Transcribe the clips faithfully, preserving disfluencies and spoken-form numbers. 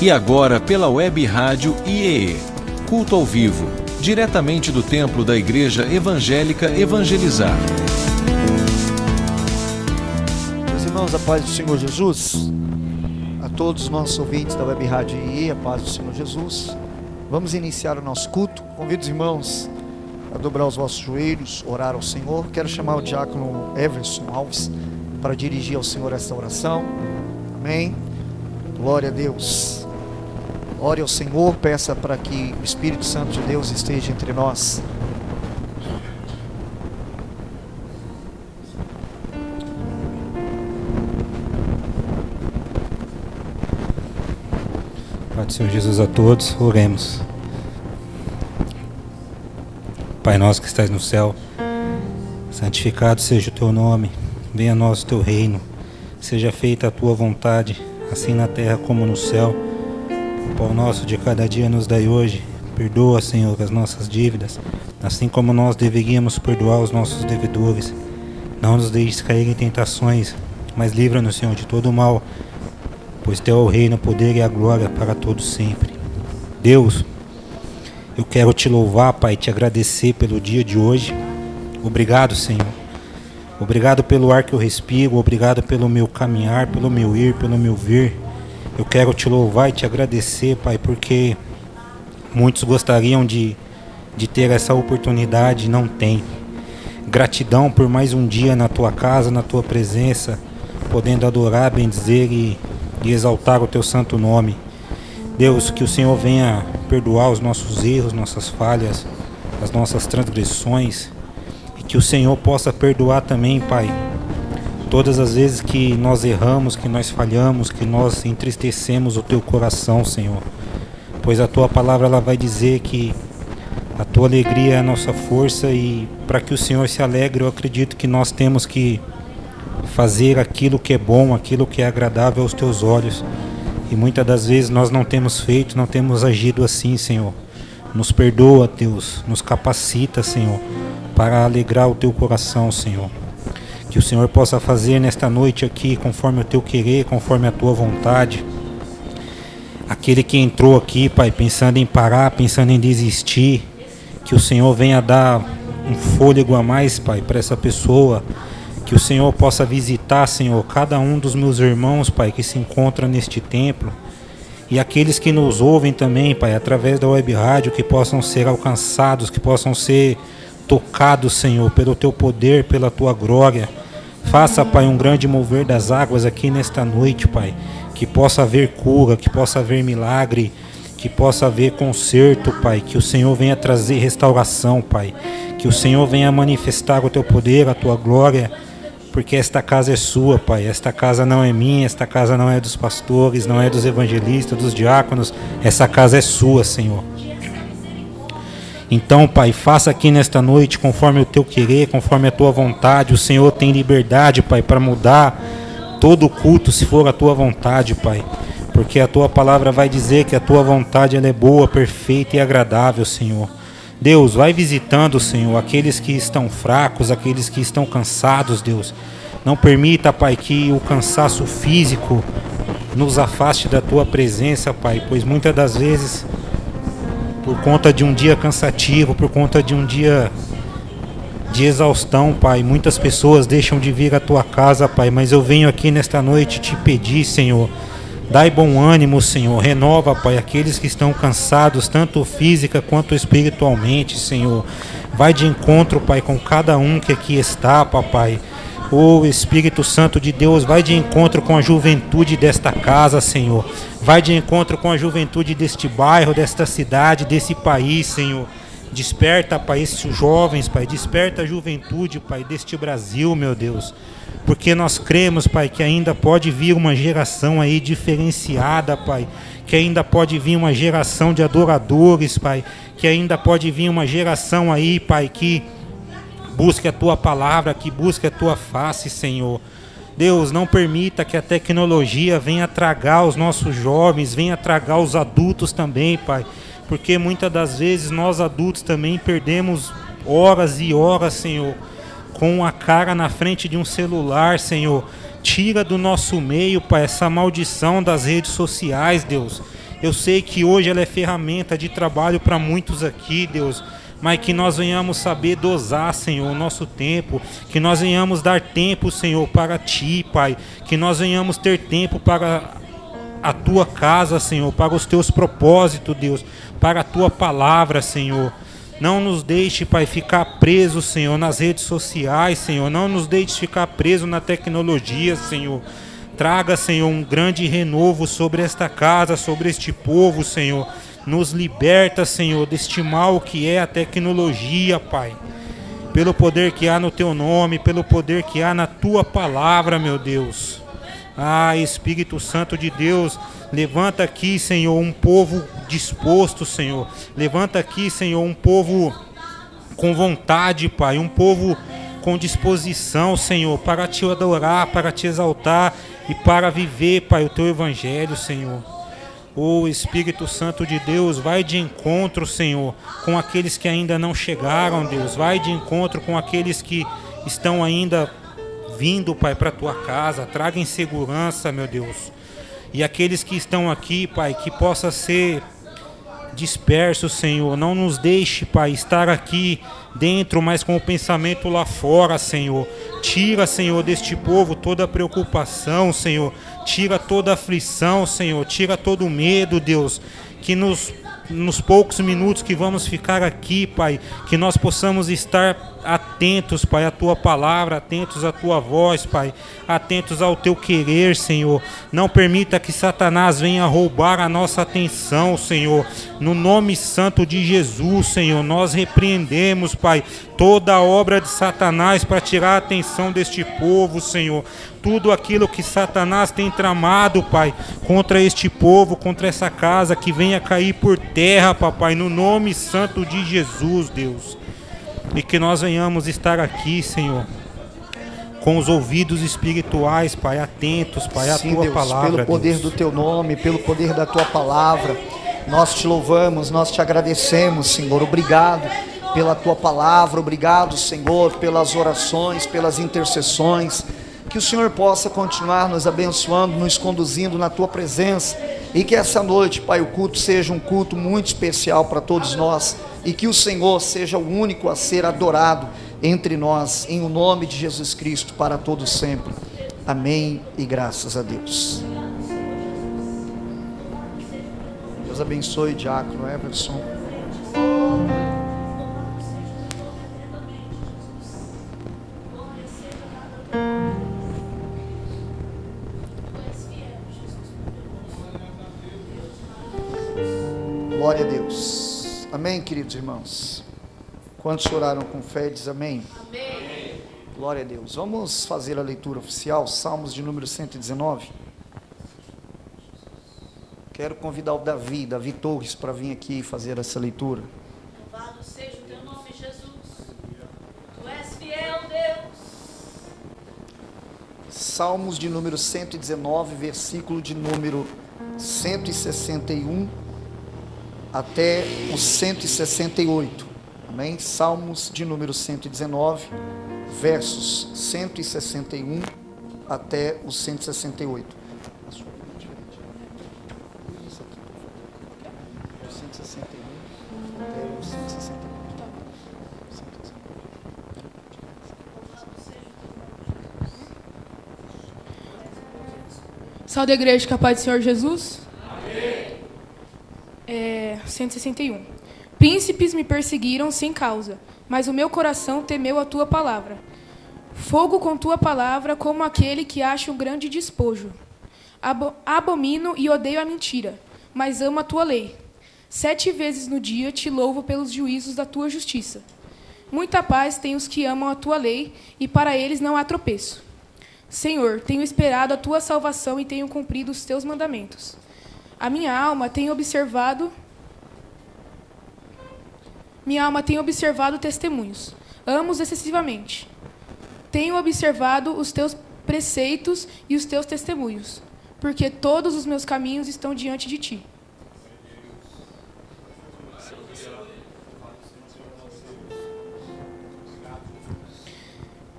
E agora pela Web Rádio I E E, culto ao vivo, diretamente do templo da Igreja Evangélica Evangelizar. Meus irmãos, a paz do Senhor Jesus, a todos os nossos ouvintes da Web Rádio I E E, a paz do Senhor Jesus. Vamos iniciar o nosso culto. Convido os irmãos a dobrar os vossos joelhos, orar ao Senhor. Quero chamar o diácono Everson Alves para dirigir ao Senhor esta oração. Amém. Glória a Deus. Ore ao Senhor, peça para que o Espírito Santo de Deus esteja entre nós. Pai do Senhor Jesus a todos, oremos. Pai nosso que estás no céu, santificado seja o teu nome, venha a nós o teu reino, seja feita a tua vontade, assim na terra como no céu. O pão nosso de cada dia nos dai hoje, perdoa, Senhor, as nossas dívidas, assim como nós deveríamos perdoar os nossos devedores. Não nos deixes cair em tentações, mas livra-nos, Senhor, de todo o mal, pois teu é o reino, o poder e a glória para todos sempre. Deus, eu quero te louvar, Pai, te agradecer pelo dia de hoje. Obrigado, Senhor. Obrigado pelo ar que eu respiro, obrigado pelo meu caminhar, pelo meu ir, pelo meu vir. Eu quero te louvar e te agradecer, Pai, porque muitos gostariam de, de ter essa oportunidade e não tem. Gratidão por mais um dia na tua casa, na tua presença, podendo adorar, bendizer e, e exaltar o teu santo nome. Deus, que o Senhor venha perdoar os nossos erros, nossas falhas, as nossas transgressões, e que o Senhor possa perdoar também, Pai, todas as vezes que nós erramos, que nós falhamos, que nós entristecemos o teu coração, Senhor. Pois a tua palavra ela vai dizer que a tua alegria é a nossa força, e para que o Senhor se alegre, eu acredito que nós temos que fazer aquilo que é bom, aquilo que é agradável aos teus olhos. E muitas das vezes nós não temos feito, não temos agido assim, Senhor. Nos perdoa, Deus, nos capacita, Senhor, para alegrar o teu coração, Senhor. Que o Senhor possa fazer nesta noite aqui, conforme o teu querer, conforme a tua vontade. Aquele que entrou aqui, Pai, pensando em parar, pensando em desistir, que o Senhor venha dar um fôlego a mais, Pai, para essa pessoa. Que o Senhor possa visitar, Senhor, cada um dos meus irmãos, Pai, que se encontram neste templo. E aqueles que nos ouvem também, Pai, através da web rádio, que possam ser alcançados, que possam ser tocados, Senhor, pelo teu poder, pela tua glória. Faça, Pai, um grande mover das águas aqui nesta noite, Pai. Que possa haver cura, que possa haver milagre, que possa haver conserto, Pai. Que o Senhor venha trazer restauração, Pai. Que o Senhor venha manifestar o teu poder, a tua glória, porque esta casa é sua, Pai. Esta casa não é minha, esta casa não é dos pastores, não é dos evangelistas, dos diáconos. Essa casa é sua, Senhor. Então, Pai, faça aqui nesta noite conforme o teu querer, conforme a tua vontade. O Senhor tem liberdade, Pai, para mudar todo o culto, se for a tua vontade, Pai. Porque a tua palavra vai dizer que a tua vontade ela é boa, perfeita e agradável, Senhor. Deus, vai visitando, Senhor, aqueles que estão fracos, aqueles que estão cansados, Deus. Não permita, Pai, que o cansaço físico nos afaste da tua presença, Pai, pois muitas das vezes, por conta de um dia cansativo, por conta de um dia de exaustão, Pai, muitas pessoas deixam de vir à tua casa, Pai, mas eu venho aqui nesta noite te pedir, Senhor, dai bom ânimo, Senhor, renova, Pai, aqueles que estão cansados, tanto física quanto espiritualmente, Senhor. Vai de encontro, Pai, com cada um que aqui está, Papai. O Espírito Santo de Deus, vai de encontro com a juventude desta casa, Senhor. Vai de encontro com a juventude deste bairro, desta cidade, desse país, Senhor. Desperta, Pai, esses jovens, Pai. Desperta a juventude, Pai, deste Brasil, meu Deus. Porque nós cremos, Pai, que ainda pode vir uma geração aí diferenciada, Pai. Que ainda pode vir uma geração de adoradores, Pai. Que ainda pode vir uma geração aí, Pai, que busque a tua palavra, que busque a tua face, Senhor. Deus, não permita que a tecnologia venha tragar os nossos jovens, venha tragar os adultos também, Pai. Porque muitas das vezes nós adultos também perdemos horas e horas, Senhor, com a cara na frente de um celular, Senhor. Tira do nosso meio, Pai, essa maldição das redes sociais, Deus. Eu sei que hoje ela é ferramenta de trabalho para muitos aqui, Deus, mas que nós venhamos saber dosar, Senhor, o nosso tempo, que nós venhamos dar tempo, Senhor, para Ti, Pai, que nós venhamos ter tempo para a Tua casa, Senhor, para os Teus propósitos, Deus, para a Tua palavra, Senhor. Não nos deixe, Pai, ficar preso, Senhor, nas redes sociais, Senhor. Não nos deixe ficar preso na tecnologia, Senhor. Traga, Senhor, um grande renovo sobre esta casa, sobre este povo, Senhor. Nos liberta, Senhor, deste mal que é a tecnologia, Pai. Pelo poder que há no Teu nome, pelo poder que há na Tua palavra, meu Deus. Ah, Espírito Santo de Deus, levanta aqui, Senhor, um povo disposto, Senhor. Levanta aqui, Senhor, um povo com vontade, Pai. Um povo com disposição, Senhor, para Te adorar, para Te exaltar e para viver, Pai, o Teu Evangelho, Senhor. Oh, Espírito Santo de Deus, vai de encontro, Senhor, com aqueles que ainda não chegaram, Deus. Vai de encontro com aqueles que estão ainda vindo, Pai, para a Tua casa. Traga em segurança, meu Deus. E aqueles que estão aqui, Pai, que possa ser dispersos, Senhor. Não nos deixe, Pai, estar aqui dentro, mas com o pensamento lá fora, Senhor. Tira, Senhor, deste povo toda a preocupação, Senhor. Tira toda a aflição, Senhor. Tira todo o medo, Deus. Que nos, nos poucos minutos que vamos ficar aqui, Pai, que nós possamos estar atentos, Pai, à Tua palavra, atentos à Tua voz, Pai, atentos ao Teu querer, Senhor. Não permita que Satanás venha roubar a nossa atenção, Senhor. No nome santo de Jesus, Senhor, nós repreendemos, Pai, toda a obra de Satanás para tirar a atenção deste povo, Senhor. Tudo aquilo que Satanás tem tramado, Pai, contra este povo, contra essa casa, que venha cair por terra, Papai, no nome santo de Jesus, Deus. E que nós venhamos estar aqui, Senhor, com os ouvidos espirituais, Pai, atentos, Pai, à Sim, Tua Deus, palavra. pelo poder Deus. do Teu nome, pelo poder da Tua palavra, nós Te louvamos, nós Te agradecemos, Senhor. Obrigado pela Tua palavra, obrigado, Senhor, pelas orações, pelas intercessões. Que o Senhor possa continuar nos abençoando, nos conduzindo na Tua presença. E que essa noite, Pai, o culto seja um culto muito especial para todos nós. E que o Senhor seja o único a ser adorado entre nós, em o nome de Jesus Cristo, para todos sempre. Amém e graças a Deus. Deus abençoe, diácono Everson. Glória a Deus. Amém, queridos irmãos? Quantos oraram com fé, diz amém? Amém. Glória a Deus. Vamos fazer a leitura oficial, Salmos de número cento e dezenove. Quero convidar o Davi, Davi Torres, para vir aqui fazer essa leitura. Louvado seja o Teu nome, Jesus. Tu és fiel, Deus. Salmos de número cento e dezenove, versículo de número cento e sessenta e um até o cento e sessenta e oito. Amém? Salmos de número cento e dezenove, versos cento e sessenta e um até o cento e sessenta e oito. cento e sessenta e um até o cento e sessenta e oito. Salve a igreja, que a paz do Senhor Jesus. Amém. É, cento e sessenta e um. Príncipes me perseguiram sem causa, mas o meu coração temeu a tua palavra. Fogo com tua palavra, como aquele que acha um grande despojo. Abo- abomino e odeio a mentira, mas amo a tua lei. Sete vezes no dia te louvo pelos juízos da tua justiça. Muita paz tem os que amam a tua lei, e para eles não há tropeço. Senhor, tenho esperado a tua salvação e tenho cumprido os teus mandamentos. A minha alma tem observado... Minha alma tem observado testemunhos. Amo-os excessivamente. Tenho observado os teus preceitos e os teus testemunhos, porque todos os meus caminhos estão diante de ti.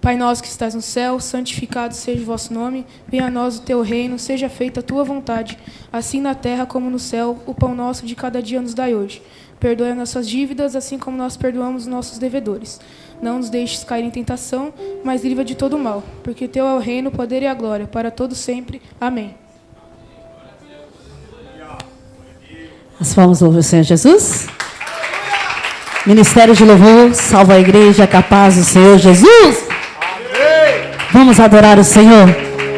Pai nosso que estás no céu, santificado seja o vosso nome. Venha a nós o teu reino, seja feita a tua vontade, assim na terra como no céu. O pão nosso de cada dia nos dai hoje. Perdoe as nossas dívidas, assim como nós perdoamos os nossos devedores. Não nos deixes cair em tentação, mas livra de todo o mal, porque teu é o reino, o poder e a glória, para todos sempre. Amém. As palmas louvam o Senhor Jesus. Ministério de louvor, salva a igreja, capaz do Senhor Jesus. Vamos adorar o Senhor.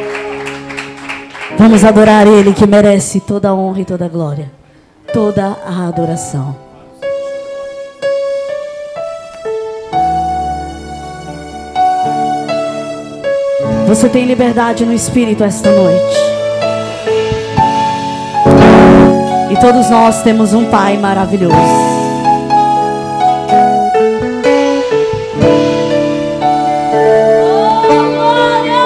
Vamos adorar Ele que merece toda a honra e toda a glória, toda a adoração. Você tem liberdade no Espírito esta noite. E todos nós temos um Pai maravilhoso.